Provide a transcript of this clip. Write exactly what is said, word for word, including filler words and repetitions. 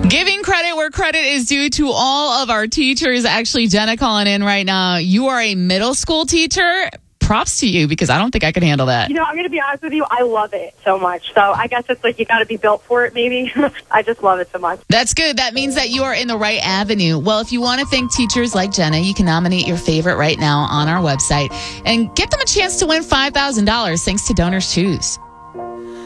Giving credit where credit is due to all of our teachers. Actually, Jenna calling in right now. You are a middle school teacher. Props to you, because I don't think I could handle that. You know, I'm going to be honest with you. I love it so much. So I guess it's like you got to be built for it, maybe. I just love it so much. That's good. That means that you are in the right avenue. Well, if you want to thank teachers like Jenna, you can nominate your favorite right now on our website and get them a chance to win five thousand dollars thanks to Donors Choose.